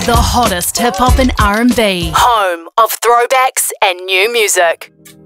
The hottest hip-hop and R&B. Home of throwbacks and new music.